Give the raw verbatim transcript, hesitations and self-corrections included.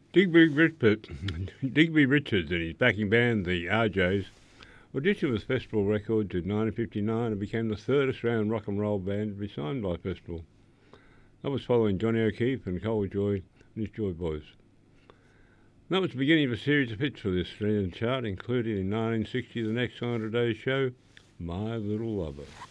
Digby, Richard, Digby Richards and his backing band, the R Js, auditioned with Festival Records in nineteen fifty-nine and became the third Australian rock and roll band to be signed by Festival. That was following Johnny O'Keefe and Cole Joy and his Joy Boys. And that was the beginning of a series of hits for the Australian chart, including in nineteen sixty the next one hundred days show, My Little Lover.